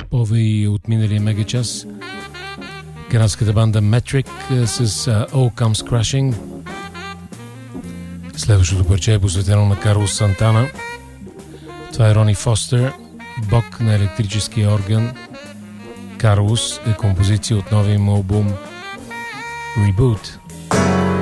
топове и от миналия мегачас. Канадската банда Metric с All Comes Crashing. Следващото парче е посветено на Карлос Сантана. Това е Рони Фостер, Бог на електрическия орган. Карлос е композиция от новия му албум Reboot.